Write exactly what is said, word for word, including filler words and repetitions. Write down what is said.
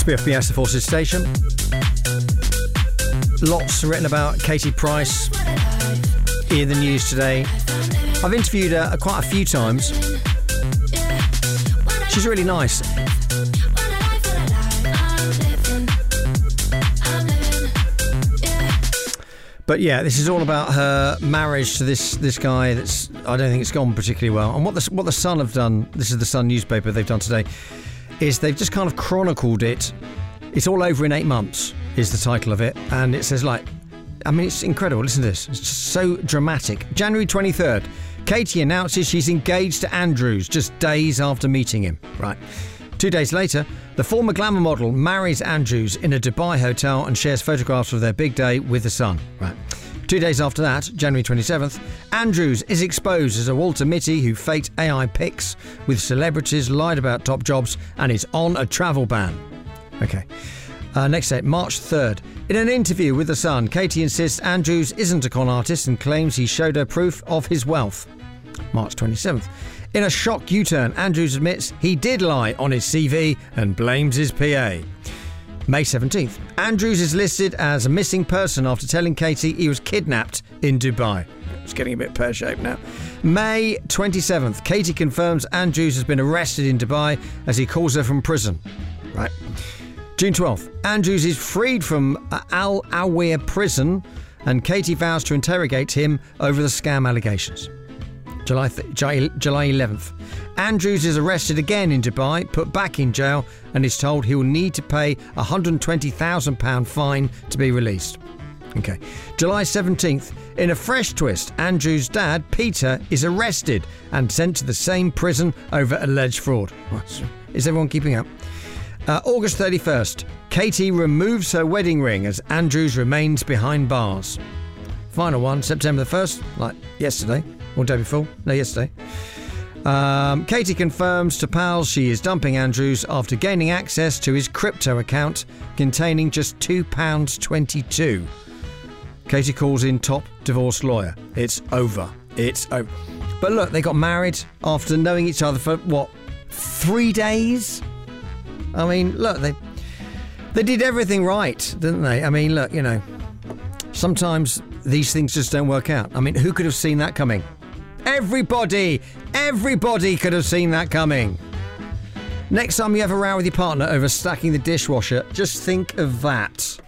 B F B S, the Forces Station. Lots written about Katie Price in the news today. I've interviewed her quite a few times. She's really nice. But yeah, this is all about her marriage to this this guy that's, I don't think it's gone particularly well. And what the, what the Sun have done, this is the Sun newspaper they've done today, is they've just kind of chronicled it. It's all over in eight months, is the title of it. And it says, like, I mean, it's incredible. Listen to this. It's just so dramatic. January twenty-third, Katie announces she's engaged to Andrews just days after meeting him. Right. Two days later, the former glamour model marries Andrews in a Dubai hotel and shares photographs of their big day with the Sun. Right. Two days after that, January twenty-seventh, Andrews is exposed as a Walter Mitty who faked A I pics with celebrities, lied about top jobs, and is on a travel ban. Okay. Uh, next date, March third. In an interview with The Sun, Katie insists Andrews isn't a con artist and claims he showed her proof of his wealth. March twenty-seventh. In a shock U-turn, Andrews admits he did lie on his C V and blames his P A. May seventeenth. Andrews is listed as a missing person after telling Katie he was kidnapped in Dubai. It's getting a bit pear-shaped now. May twenty-seventh. Katie confirms Andrews has been arrested in Dubai as he calls her from prison. Right. June twelfth. Andrews is freed from Al Awir prison and Katie vows to interrogate him over the scam allegations. July, th- July eleventh. Andrews is arrested again in Dubai, put back in jail, and is told he will need to pay a one hundred twenty thousand pounds fine to be released. Okay. July seventeenth. In a fresh twist, Andrews' dad, Peter, is arrested and sent to the same prison over alleged fraud. Is everyone keeping up? Uh, August thirty-first. Katie removes her wedding ring as Andrews remains behind bars. Final one, September the first, like yesterday. Or day before? No, yesterday. Um, Katie confirms to pals she is dumping Andrews after gaining access to his crypto account containing just two pounds twenty-two. Katie calls in top divorce lawyer. It's over. It's over. But look, they got married after knowing each other for, what, three days? I mean, look, they they did everything right, didn't they? I mean, look, you know, sometimes these things just don't work out. I mean, who could have seen that coming? Everybody! Everybody could have seen that coming. Next time you have a row with your partner over stacking the dishwasher, just think of that.